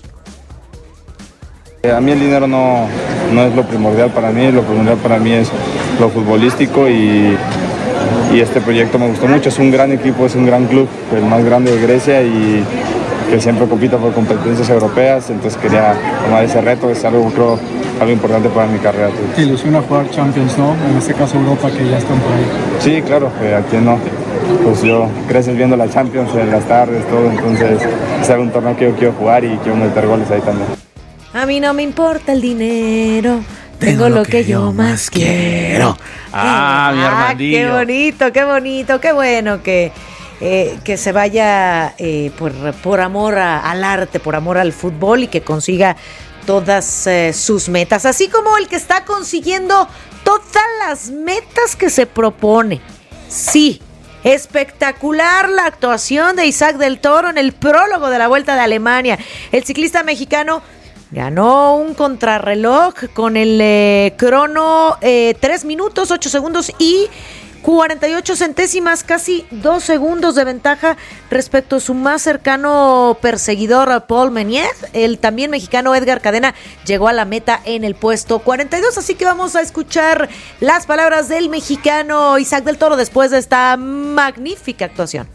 A mí el dinero no es lo primordial para mí es lo futbolístico y este proyecto me gustó mucho, es un gran equipo, es un gran club, el más grande de Grecia y que siempre compita por competencias europeas, entonces quería tomar ese reto, es algo importante para mi carrera. ¿Te ilusiona jugar Champions, no? En este caso Europa, que ya están por ahí. Sí, claro, ¿a quién no? Pues yo creces viendo la Champions en las tardes, todo, entonces es algún torneo que yo quiero jugar y quiero meter goles ahí también. A mí no me importa el dinero, tengo lo que yo más quiero. Mi Armandillo. Qué bonito, qué bueno que se vaya por amor al arte, por amor al fútbol y que consiga todas sus metas, así como el que está consiguiendo todas las metas que se propone. Sí, espectacular la actuación de Isaac del Toro en el prólogo de la Vuelta de Alemania. El ciclista mexicano ganó un contrarreloj con el crono 3 minutos, 8 segundos y 48 centésimas, casi 2 segundos de ventaja respecto a su más cercano perseguidor, Paul Meunier. El también mexicano Edgar Cadena llegó a la meta en el puesto 42, así que vamos a escuchar las palabras del mexicano Isaac del Toro después de esta magnífica actuación.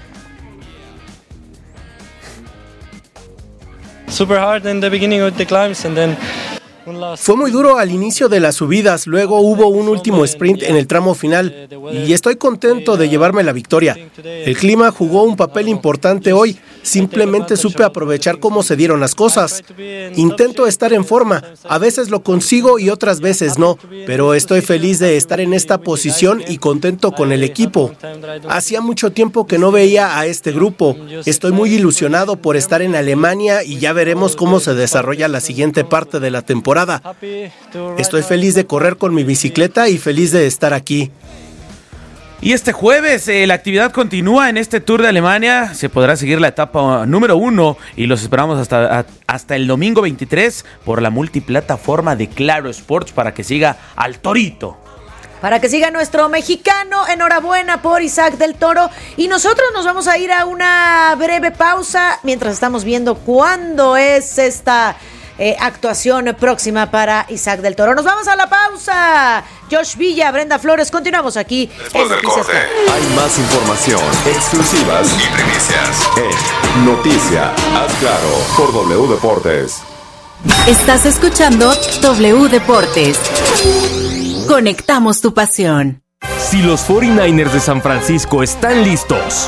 Fue muy duro al inicio de las subidas, luego hubo un último sprint en el tramo final y estoy contento de llevarme la victoria. El clima jugó un papel importante hoy, simplemente supe aprovechar cómo se dieron las cosas. Intento estar en forma, a veces lo consigo y otras veces no, pero estoy feliz de estar en esta posición y contento con el equipo. Hacía mucho tiempo que no veía a este grupo, estoy muy ilusionado por estar en Alemania y ya veremos cómo se desarrolla la siguiente parte de la temporada. Estoy feliz de correr con mi bicicleta y feliz de estar aquí. Y este jueves la actividad continúa en este Tour de Alemania. Se podrá seguir la etapa número 1 y los esperamos hasta el domingo 23 por la multiplataforma de Claro Sports para que siga al Torito. Para que siga nuestro mexicano, enhorabuena por Isaac del Toro. Y nosotros nos vamos a ir a una breve pausa mientras estamos viendo cuándo es esta actuación próxima para Isaac del Toro. Nos vamos a la pausa. Josh Villa, Brenda Flores, continuamos aquí. Después del corte, hay más información, exclusivas y primicias en Noticia. Haz Claro por W Deportes. Estás escuchando W Deportes. Conectamos tu pasión. Si los 49ers de San Francisco están listos,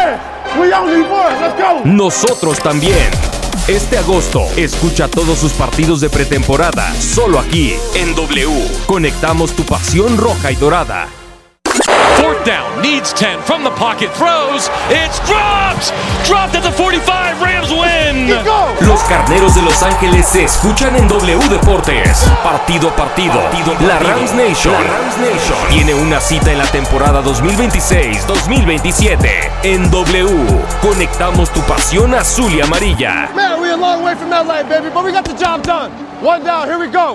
nosotros también. Este agosto, escucha todos sus partidos de pretemporada, solo aquí, en W. Conectamos tu pasión roja y dorada. check down, needs 10, from the pocket, throws, it's dropped! Dropped at the 45, Rams win! Los Carneros de Los Ángeles se escuchan en W Deportes. Partido a partido. La Rams Nation tiene una cita en la temporada 2026-2027. En W, conectamos tu pasión azul y amarilla. Man, we're a long way from LA, baby, but we got the job done. One down, here we go.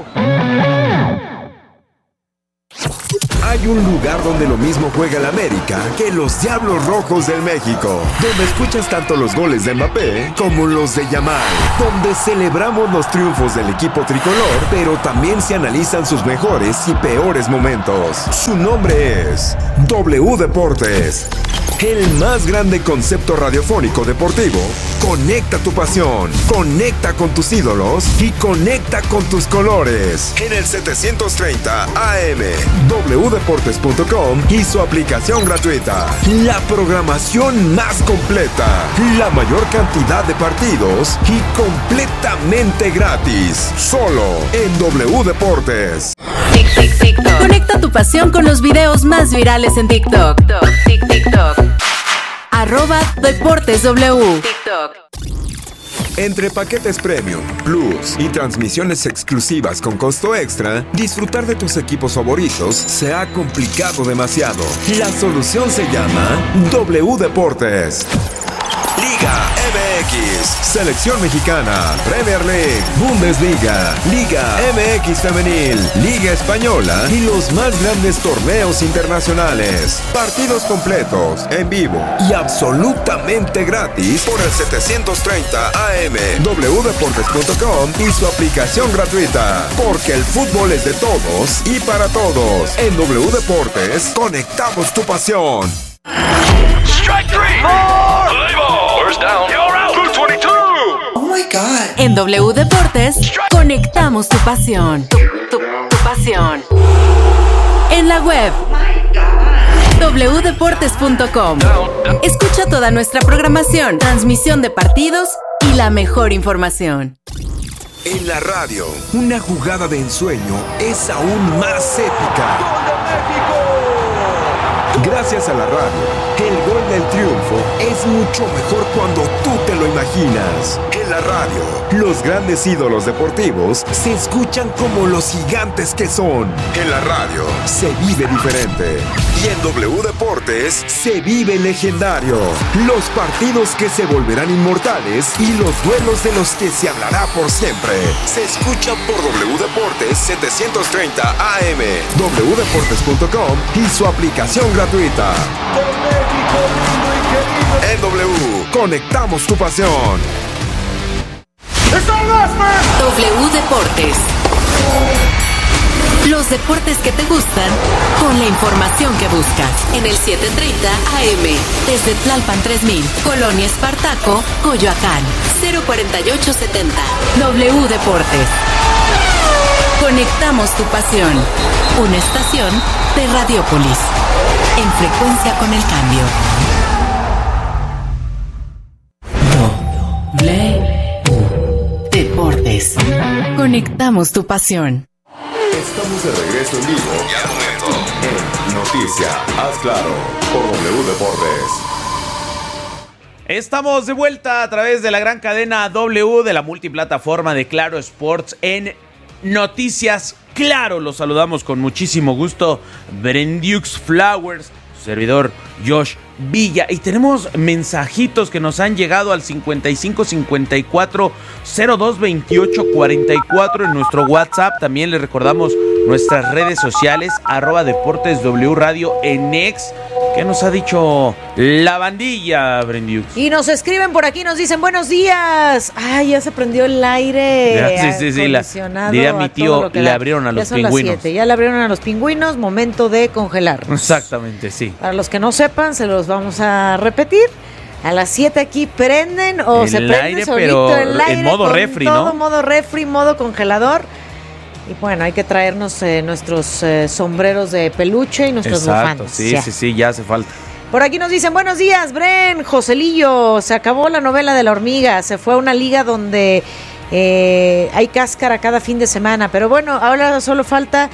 Hay un lugar donde lo mismo juega el América que los Diablos Rojos del México, donde escuchas tanto los goles de Mbappé como los de Yamal, donde celebramos los triunfos del equipo tricolor, pero también se analizan sus mejores y peores momentos. Su nombre es W Deportes. El más grande concepto radiofónico deportivo. Conecta tu pasión, conecta con tus ídolos y conecta con tus colores. En el 730 AM, wdeportes.com y su aplicación gratuita. La programación más completa, la mayor cantidad de partidos y completamente gratis. Solo en W Deportes. Conecta tu pasión con los videos más virales en TikTok. @DeportesW. Entre paquetes premium, plus y transmisiones exclusivas con costo extra, disfrutar de tus equipos favoritos se ha complicado demasiado. La solución se llama W Deportes. Liga MX, Selección Mexicana, Premier League, Bundesliga, Liga MX Femenil, Liga Española y los más grandes torneos internacionales. Partidos completos, en vivo y absolutamente gratis por el 730 AM, wdeportes.com y su aplicación gratuita. Porque el fútbol es de todos y para todos. En W Deportes, conectamos tu pasión. Strike three! Play ball! First down! You're out! Blue 22! Oh my God. En W Deportes, conectamos tu pasión. Tu pasión. En la web. wdeportes.com. Escucha toda nuestra programación, transmisión de partidos y la mejor información. En la radio, una jugada de ensueño es aún más épica. Gracias a la radio, el gol del triunfo es mucho mejor cuando tú te lo imaginas. En la radio, los grandes ídolos deportivos se escuchan como los gigantes que son. En la radio, se vive diferente. Y en W Deportes, se vive legendario. Los partidos que se volverán inmortales y los duelos de los que se hablará por siempre. Se escuchan por W Deportes 730 AM, wdeportes.com y su aplicación gratuita. En W, conectamos tu pasión. W Deportes. Los deportes que te gustan con la información que buscas. En el 730 AM, desde Tlalpan 3000, Colonia Espartaco, Coyoacán, 04870. W Deportes. Conectamos tu pasión. Una estación de Radiopolis. En frecuencia con el cambio. W Deportes. Conectamos tu pasión. Estamos de regreso en vivo y al momento en Noticia, haz claro, por W Deportes. Estamos de vuelta a través de la gran cadena W de la multiplataforma de Claro Sports en Noticias Claro. Los saludamos con muchísimo gusto, Brendux Flowers, su servidor Josh Villa, y tenemos mensajitos que nos han llegado al 5554-022844 en nuestro WhatsApp. También les recordamos nuestras redes sociales, @DeportesW Radio en X. ¿Qué nos ha dicho la bandilla, Brendux? Y nos escriben por aquí, nos dicen buenos días. Ay, ya se prendió el aire. Sí. Diría mi tío, le abrieron a los pingüinos. Ya le abrieron a los pingüinos, momento de congelar. Exactamente, sí. Para los que no sepan, se los vamos a repetir. A las 7 aquí prenden o el se prende aire, solito pero el aire en modo refri, todo, ¿no? Modo refri, modo congelador. Y bueno, hay que traernos nuestros sombreros de peluche y nuestros bufandas. Sí, ya hace falta. Por aquí nos dicen, buenos días, Bren, Joselillo, se acabó la novela de la hormiga, se fue a una liga donde hay cáscara cada fin de semana, pero bueno, ahora solo falta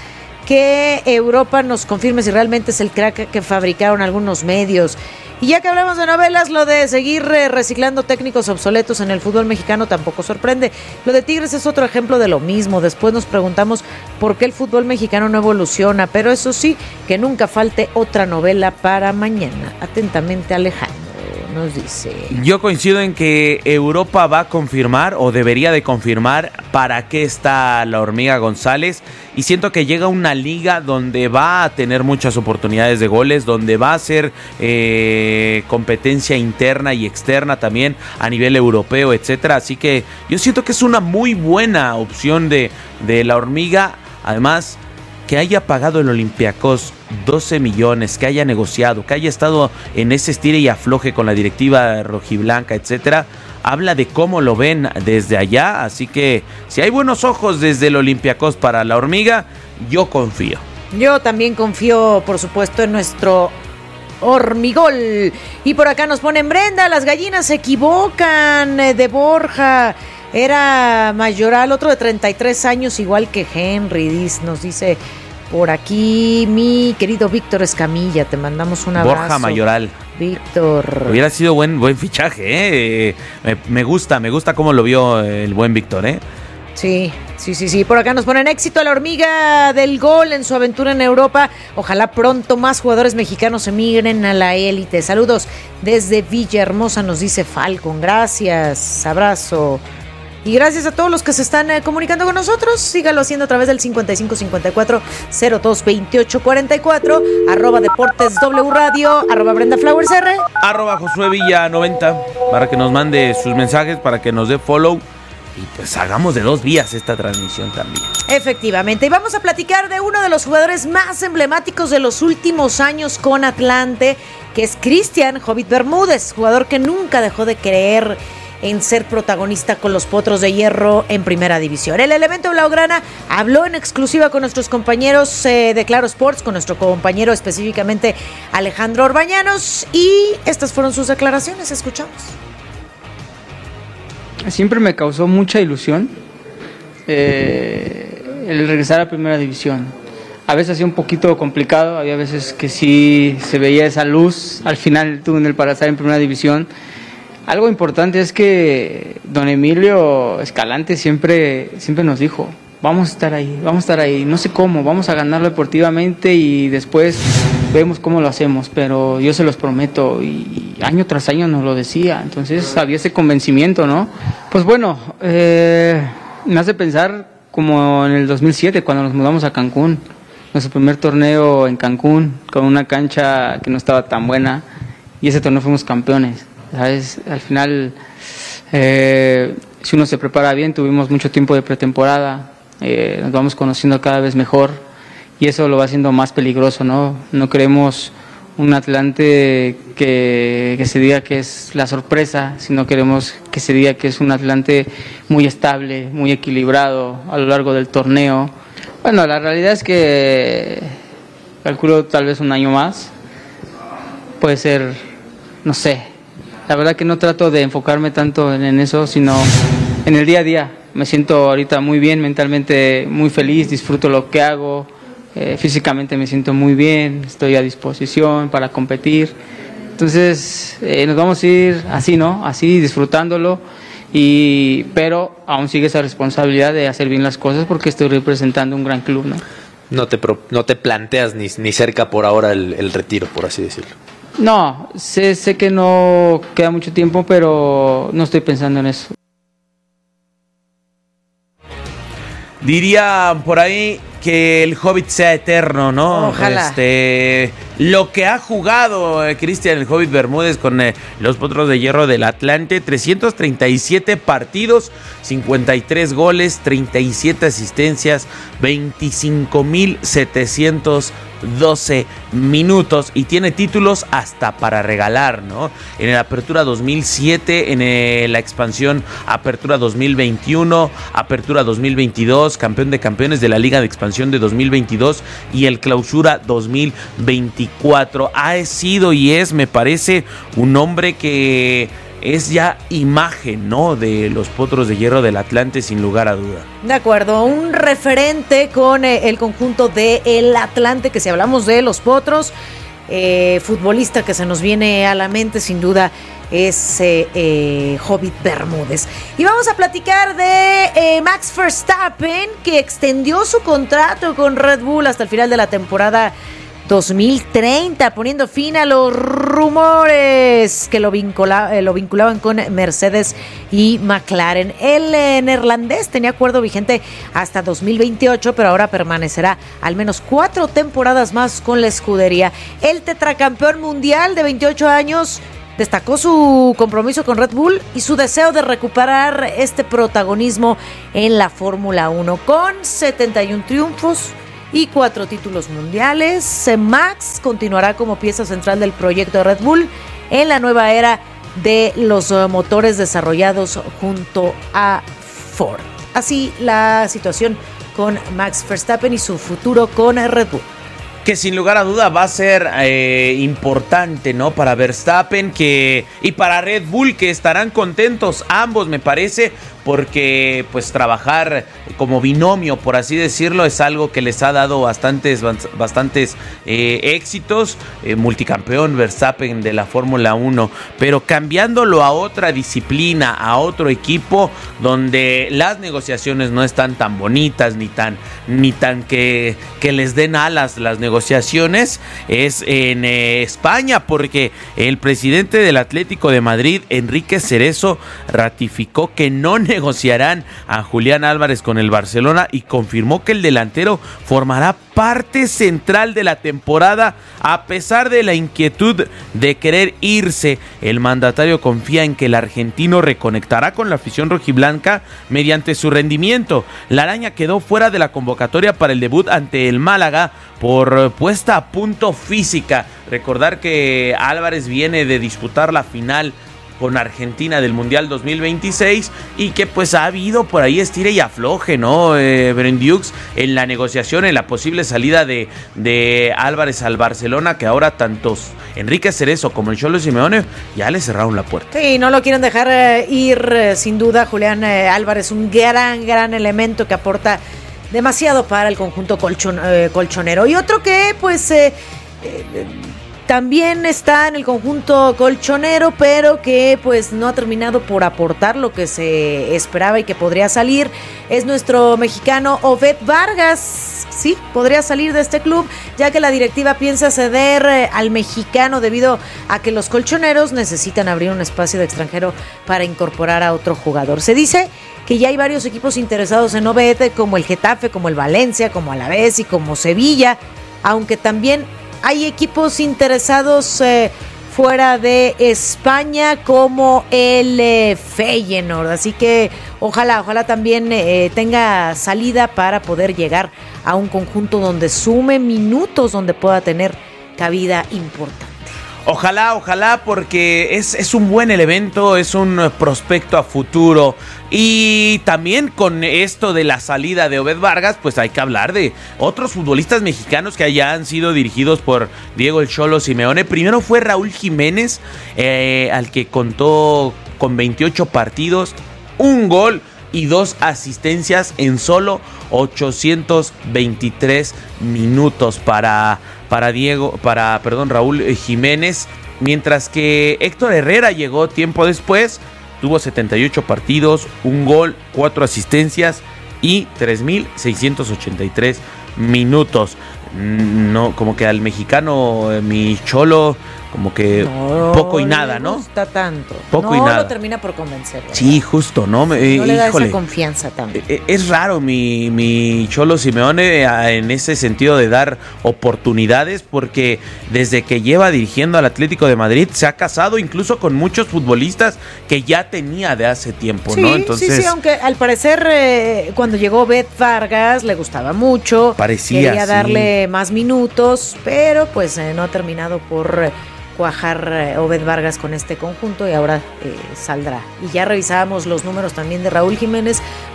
que Europa nos confirme si realmente es el crack que fabricaron algunos medios. Y ya que hablamos de novelas, lo de seguir reciclando técnicos obsoletos en el fútbol mexicano tampoco sorprende. Lo de Tigres es otro ejemplo de lo mismo. Después nos preguntamos por qué el fútbol mexicano no evoluciona, pero eso sí, que nunca falte otra novela para mañana. Atentamente, Alejandro nos dice. Yo coincido en que Europa va a confirmar o debería de confirmar para qué está la Hormiga González, y siento que llega una liga donde va a tener muchas oportunidades de goles, donde va a ser competencia interna y externa también a nivel europeo, etcétera. Así que yo siento que es una muy buena opción de la Hormiga. Además, que haya pagado el Olympiacos 12 millones, que haya negociado, que haya estado en ese estire y afloje con la directiva rojiblanca, etcétera, habla de cómo lo ven desde allá. Así que si hay buenos ojos desde el Olympiacos para la Hormiga, yo confío. Yo también confío, por supuesto, en nuestro Hormigol. Y por acá nos ponen: Brenda, las gallinas se equivocan, de Borja. Era Mayoral, otro de 33 años, igual que Henry, nos dice por aquí mi querido Víctor Escamilla. Te mandamos un abrazo. Borja Mayoral. Víctor. Hubiera sido buen fichaje, ¿eh? Me gusta cómo lo vio el buen Víctor, ¿eh? Sí. Por acá nos ponen: éxito a la Hormiga del Gol en su aventura en Europa. Ojalá pronto más jugadores mexicanos emigren a la élite. Saludos desde Villahermosa, nos dice Falcon. Gracias, abrazo. Y gracias a todos los que se están comunicando con nosotros. Sígalo haciendo a través del 5554-022844, @Deportes W Radio, @Brenda Flowers R, @Josué Villa 90, para que nos mande sus mensajes, para que nos dé follow. Y pues hagamos de 2 vías esta transmisión también. Efectivamente, y vamos a platicar de uno de los jugadores más emblemáticos de los últimos años con Atlante, que es Cristian Hobbit Bermúdez, jugador que nunca dejó de creer en ser protagonista con los Potros de Hierro en Primera División. El elemento blaugrana habló en exclusiva con nuestros compañeros de Claro Sports, con nuestro compañero específicamente Alejandro Orbañanos, y estas fueron sus declaraciones. Escuchamos. Siempre me causó mucha ilusión el regresar a Primera División. A veces hacía un poquito complicado, había veces que sí se veía esa luz al final del túnel para estar en Primera División. Algo importante es que don Emilio Escalante siempre nos dijo: vamos a estar ahí, no sé cómo, vamos a ganarlo deportivamente y después vemos cómo lo hacemos, pero yo se los prometo, y año tras año nos lo decía. Entonces había ese convencimiento, ¿no? Pues bueno, me hace pensar como en el 2007, cuando nos mudamos a Cancún, nuestro primer torneo en Cancún, con una cancha que no estaba tan buena, y ese torneo fuimos campeones, ¿sabes? Al final, si uno se prepara bien, tuvimos mucho tiempo de pretemporada, nos vamos conociendo cada vez mejor, y eso lo va haciendo más peligroso, ¿no? No queremos un Atlante que se diga que es la sorpresa, sino queremos que se diga que es un Atlante muy estable, muy equilibrado a lo largo del torneo. Bueno, la realidad es que calculo tal vez un año más, puede ser, no sé. La verdad que no trato de enfocarme tanto en eso, sino en el día a día. Me siento ahorita muy bien, mentalmente muy feliz, disfruto lo que hago, físicamente me siento muy bien, estoy a disposición para competir. Entonces nos vamos a ir así, ¿no? Así, disfrutándolo, pero aún sigue esa responsabilidad de hacer bien las cosas porque estoy representando un gran club, ¿no? No te planteas ni cerca por ahora el retiro, por así decirlo. No, sé que no queda mucho tiempo, pero no estoy pensando en eso. Diría por ahí que el Hobbit sea eterno, ¿no? Ojalá. Lo que ha jugado Cristian el Hobbit Bermúdez con los Potros de Hierro del Atlante: 337 partidos, 53 goles, 37 asistencias, 25,712 minutos, y tiene títulos hasta para regalar, ¿no? En el Apertura 2007, en la expansión Apertura 2021, Apertura 2022, campeón de campeones de la Liga de Expansión de 2022 y el Clausura 2024. Ha sido y es, me parece, un hombre que es ya imagen, ¿no?, de los Potros de Hierro del Atlante, sin lugar a duda. De acuerdo, un referente con el conjunto del Atlante, que si hablamos de los Potros, futbolista que se nos viene a la mente sin duda es Hobbit Bermúdez. Y vamos a platicar de Max Verstappen, que extendió su contrato con Red Bull hasta el final de la temporada 2030, poniendo fin a los rumores que lo vinculaban con Mercedes y McLaren. El neerlandés tenía acuerdo vigente hasta 2028, pero ahora permanecerá al menos 4 temporadas más con la escudería. El tetracampeón mundial de 28 años destacó su compromiso con Red Bull y su deseo de recuperar este protagonismo en la Fórmula 1. Con 71 triunfos y 4 títulos mundiales, Max continuará como pieza central del proyecto de Red Bull en la nueva era de los motores desarrollados junto a Ford. Así la situación con Max Verstappen y su futuro con Red Bull. Que sin lugar a duda va a ser importante, ¿no?, para Verstappen y para Red Bull, que estarán contentos ambos, me parece, porque pues trabajar como binomio, por así decirlo, es algo que les ha dado bastantes éxitos. Multicampeón Verstappen de la Fórmula 1, pero cambiándolo a otra disciplina, a otro equipo donde las negociaciones no están tan bonitas ni tan que les den alas las negociaciones, es en España, porque el presidente del Atlético de Madrid, Enrique Cerezo, ratificó que no negociarán a Julián Álvarez con el Barcelona y confirmó que el delantero formará parte central de la temporada a pesar de la inquietud de querer irse. El mandatario confía en que el argentino reconectará con la afición rojiblanca mediante su rendimiento. La araña quedó fuera de la convocatoria para el debut ante el Málaga por puesta a punto física. Recordar que Álvarez viene de disputar la final con Argentina del Mundial 2026 y que pues ha habido por ahí estire y afloje, ¿no? Brendiux en la negociación, en la posible salida de Álvarez al Barcelona, que ahora tantos Enrique Cerezo como el Cholo Simeone ya le cerraron la puerta. Sí, no lo quieren dejar ir, sin duda. Julián Álvarez, un gran elemento que aporta demasiado para el conjunto colchonero. Y otro que pues también está en el conjunto colchonero, pero que pues no ha terminado por aportar lo que se esperaba y que podría salir, es nuestro mexicano Obed Vargas. Sí, podría salir de este club, ya que la directiva piensa ceder al mexicano debido a que los colchoneros necesitan abrir un espacio de extranjero para incorporar a otro jugador. Se dice que ya hay varios equipos interesados en Obed, como el Getafe, como el Valencia, como Alavés y como Sevilla, aunque también hay equipos interesados fuera de España, como el Feyenoord. Así que ojalá también tenga salida para poder llegar a un conjunto donde sume minutos, donde pueda tener cabida importante. Ojalá, porque es un buen elemento, es un prospecto a futuro. Y también con esto de la salida de Obed Vargas, pues hay que hablar de otros futbolistas mexicanos que ya han sido dirigidos por Diego el Cholo Simeone. Primero fue Raúl Jiménez, al que contó con 28 partidos, 1 gol y 2 asistencias en solo 823 minutos para Raúl Jiménez, mientras que Héctor Herrera llegó tiempo después, tuvo 78 partidos, 1 gol, 4 asistencias y 3,683 minutos. No, como que al mexicano, mi Cholo, como que poco y nada, ¿no? No gusta tanto. Poco y nada. No lo termina por convencer, ¿verdad? Sí, justo, ¿no? No le da esa confianza también. Es raro mi Cholo Simeone en ese sentido de dar oportunidades, porque desde que lleva dirigiendo al Atlético de Madrid se ha casado incluso con muchos futbolistas que ya tenía de hace tiempo, ¿no? Entonces, sí, aunque al parecer cuando llegó Obed Vargas le gustaba mucho. Quería darle más minutos, pero pues no ha terminado por cuajar Obed Vargas con este conjunto y ahora saldrá. Y ya revisábamos los números también de Raúl Jiménez,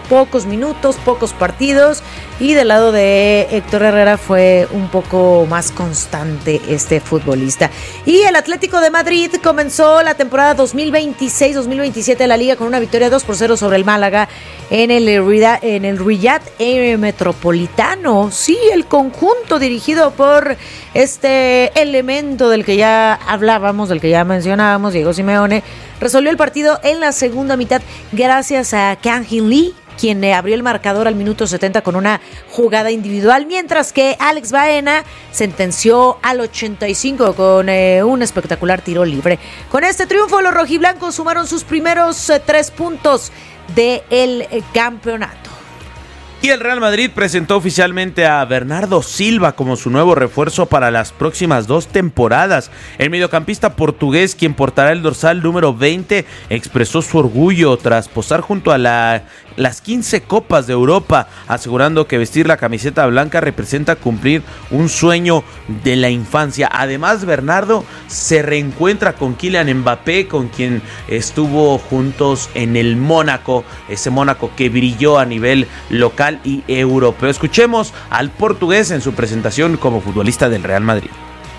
pocos minutos, pocos partidos, y del lado de Héctor Herrera fue un poco más constante este futbolista. Y el Atlético de Madrid comenzó la temporada 2026-2027 de la Liga con una victoria 2-0 sobre el Málaga en el Riyadh Metropolitano. Sí, el conjunto dirigido por este elemento del que ya hablábamos, del que ya mencionábamos, Diego Simeone, resolvió el partido en la segunda mitad gracias a Kang In Lee, quien abrió el marcador al minuto 70 con una jugada individual, mientras que Alex Baena sentenció al 85 con un espectacular tiro libre. Con este triunfo, los rojiblancos sumaron sus primeros 3 puntos del campeonato. Y el Real Madrid presentó oficialmente a Bernardo Silva como su nuevo refuerzo para las próximas 2 temporadas. El mediocampista portugués, quien portará el dorsal número 20, expresó su orgullo tras posar junto a las 15 Copas de Europa, asegurando que vestir la camiseta blanca representa cumplir un sueño de la infancia. Además, Bernardo se reencuentra con Kylian Mbappé, con quien estuvo juntos en el Mónaco, ese Mónaco que brilló a nivel local y europeo. Escuchemos al portugués en su presentación como futbolista del Real Madrid.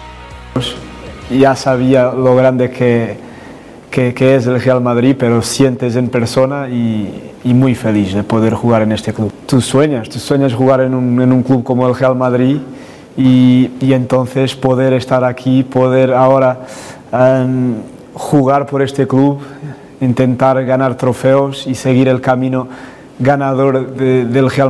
Ya sabía lo grande que es el Real Madrid, pero sientes en persona y muy feliz de poder jugar en este club. Tú sueñas jugar en un club como el Real Madrid y entonces poder estar aquí, poder ahora jugar por este club, intentar ganar trofeos y seguir el camino ganador del Real Madrid.